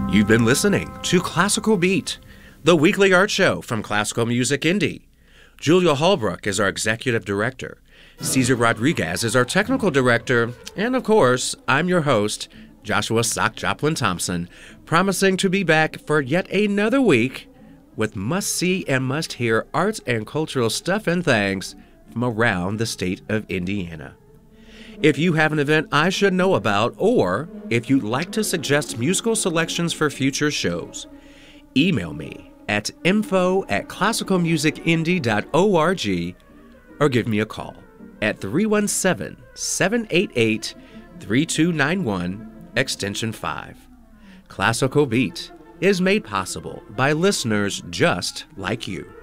You've been listening to Classical Beat, the weekly art show from Classical Music Indie. Julia Holbrook is our executive director. Cesar Rodriguez is our technical director. And of course, I'm your host, Joshua Sock Joplin Thompson, promising to be back for yet another week with must-see and must-hear arts and cultural stuff and things from around the state of Indiana. If you have an event I should know about, or if you'd like to suggest musical selections for future shows, email me at info@classicalmusicindie.org or give me a call at 317-788-3291, extension 5. Classical Beat is made possible by listeners just like you.